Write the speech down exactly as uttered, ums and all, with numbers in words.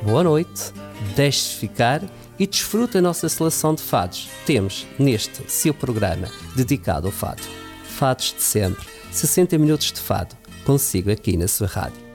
boa noite, deixe-se ficar e desfrute a nossa seleção de fados. Temos neste seu programa dedicado ao fado. Fados de sempre, sessenta minutos de fado, consigo aqui na sua rádio.